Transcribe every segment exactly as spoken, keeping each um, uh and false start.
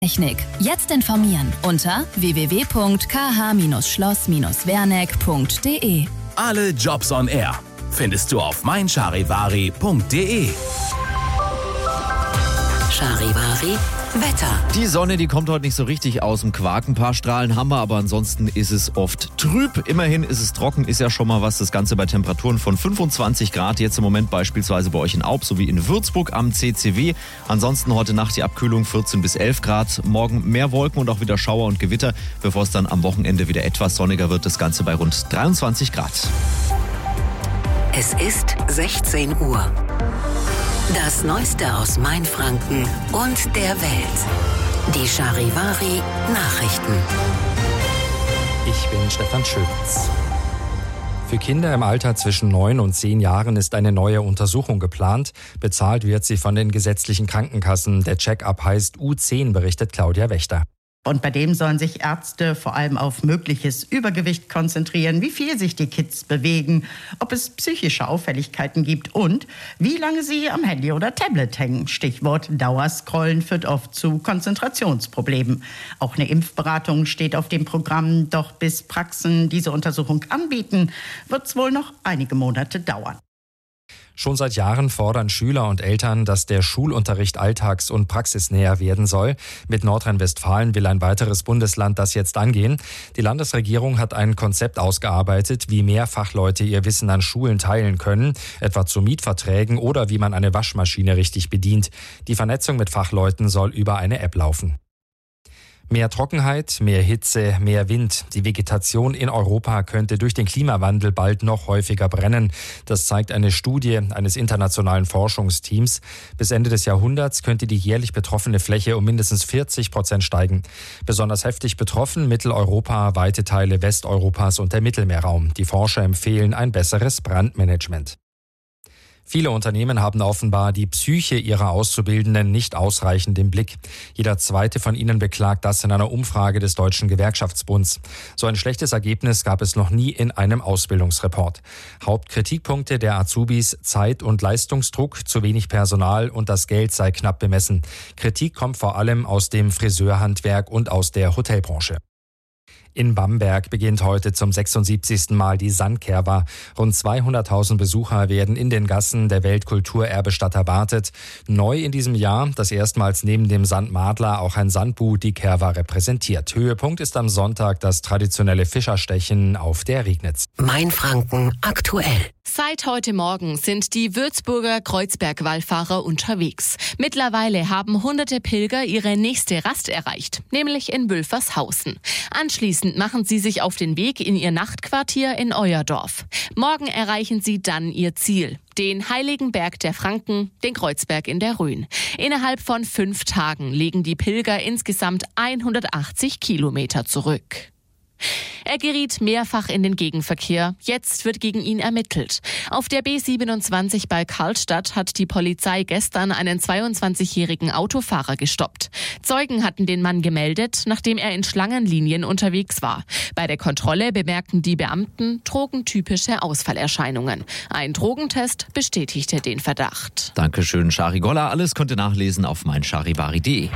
Technik. Jetzt informieren unter w w w punkt k h schloss werneck punkt d e. Alle Jobs on Air findest du auf mein charivari punkt d e. Charivari Wetter. Die Sonne, die kommt heute nicht so richtig aus dem Quark. Ein paar Strahlen haben wir, aber ansonsten ist es oft trüb. Immerhin ist es trocken, ist ja schon mal was. Das Ganze bei Temperaturen von fünfundzwanzig Grad. Jetzt im Moment beispielsweise bei euch in Aub sowie in Würzburg am C C W. Ansonsten heute Nacht die Abkühlung vierzehn bis elf Grad. Morgen mehr Wolken und auch wieder Schauer und Gewitter, bevor es dann am Wochenende wieder etwas sonniger wird. Das Ganze bei rund dreiundzwanzig Grad. Es ist sechzehn Uhr. Das Neueste aus Mainfranken und der Welt. Die Charivari Nachrichten. Ich bin Stefan Schöpitz. Für Kinder im Alter zwischen neun und zehn Jahren ist eine neue Untersuchung geplant. Bezahlt wird sie von den gesetzlichen Krankenkassen. Der Check-up heißt U zehn, berichtet Claudia Wächter. Und bei dem sollen sich Ärzte vor allem auf mögliches Übergewicht konzentrieren, wie viel sich die Kids bewegen, ob es psychische Auffälligkeiten gibt und wie lange sie am Handy oder Tablet hängen. Stichwort Dauerscrollen führt oft zu Konzentrationsproblemen. Auch eine Impfberatung steht auf dem Programm, doch bis Praxen diese Untersuchung anbieten, wird es wohl noch einige Monate dauern. Schon seit Jahren fordern Schüler und Eltern, dass der Schulunterricht alltags- und praxisnäher werden soll. Mit Nordrhein-Westfalen will ein weiteres Bundesland das jetzt angehen. Die Landesregierung hat ein Konzept ausgearbeitet, wie mehr Fachleute ihr Wissen an Schulen teilen können, etwa zu Mietverträgen oder wie man eine Waschmaschine richtig bedient. Die Vernetzung mit Fachleuten soll über eine App laufen. Mehr Trockenheit, mehr Hitze, mehr Wind. Die Vegetation in Europa könnte durch den Klimawandel bald noch häufiger brennen. Das zeigt eine Studie eines internationalen Forschungsteams. Bis Ende des Jahrhunderts könnte die jährlich betroffene Fläche um mindestens vierzig Prozent steigen. Besonders heftig betroffen Mitteleuropa, weite Teile Westeuropas und der Mittelmeerraum. Die Forscher empfehlen ein besseres Brandmanagement. Viele Unternehmen haben offenbar die Psyche ihrer Auszubildenden nicht ausreichend im Blick. Jeder zweite von ihnen beklagt das in einer Umfrage des Deutschen Gewerkschaftsbunds. So ein schlechtes Ergebnis gab es noch nie in einem Ausbildungsreport. Hauptkritikpunkte der Azubis: Zeit- und Leistungsdruck, zu wenig Personal und das Geld sei knapp bemessen. Kritik kommt vor allem aus dem Friseurhandwerk und aus der Hotelbranche. In Bamberg beginnt heute zum sechsundsiebzigsten Mal die Sandkerwa. Rund zweihunderttausend Besucher werden in den Gassen der Weltkulturerbestadt erwartet. Neu in diesem Jahr, dass erstmals neben dem Sandmadler auch ein Sandbu die Kerwa repräsentiert. Höhepunkt ist am Sonntag das traditionelle Fischerstechen auf der Regnitz. Mainfranken aktuell. Seit heute Morgen sind die Würzburger Kreuzberg-Wallfahrer unterwegs. Mittlerweile haben hunderte Pilger ihre nächste Rast erreicht, nämlich in Wülfershausen. Anschließend machen sie sich auf den Weg in ihr Nachtquartier in Euerdorf. Morgen erreichen sie dann ihr Ziel, den Heiligen Berg der Franken, den Kreuzberg in der Rhön. Innerhalb von fünf Tagen legen die Pilger insgesamt hundertachtzig Kilometer zurück. Er geriet mehrfach in den Gegenverkehr. Jetzt wird gegen ihn ermittelt. Auf der B siebenundzwanzig bei Karlstadt hat die Polizei gestern einen zweiundzwanzigjährigen Autofahrer gestoppt. Zeugen hatten den Mann gemeldet, nachdem er in Schlangenlinien unterwegs war. Bei der Kontrolle bemerkten die Beamten drogentypische Ausfallerscheinungen. Ein Drogentest bestätigte den Verdacht. Dankeschön, Shari Golla. Alles könnt ihr nachlesen auf mein charivari punkt d e.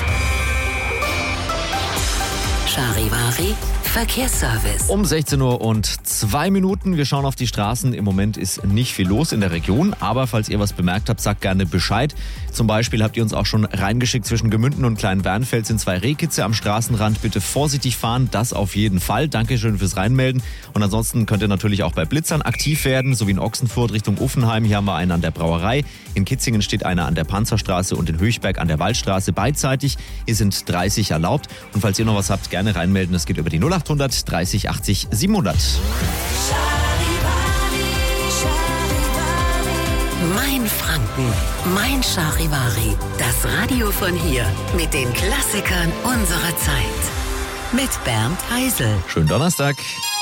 Charivari Verkehrsservice. Um sechzehn Uhr und zwei Minuten. Wir schauen auf die Straßen. Im Moment ist nicht viel los in der Region. Aber falls ihr was bemerkt habt, sagt gerne Bescheid. Zum Beispiel habt ihr uns auch schon reingeschickt, zwischen Gemünden und Kleinwernfeld sind zwei Rehkitze am Straßenrand. Bitte vorsichtig fahren, das auf jeden Fall. Dankeschön fürs Reinmelden. Und ansonsten könnt ihr natürlich auch bei Blitzern aktiv werden, so wie in Ochsenfurt Richtung Uffenheim. Hier haben wir einen an der Brauerei. In Kitzingen steht einer an der Panzerstraße und in Höchberg an der Waldstraße beidseitig. Hier sind dreißig erlaubt. Und falls ihr noch was habt, gerne reinmelden. Das geht über die null acht hundert dreißig achtzig siebenhundert. Mainfranken, mein Charivari. Das Radio von hier mit den Klassikern unserer Zeit. Mit Bernd Heisel. Schönen Donnerstag.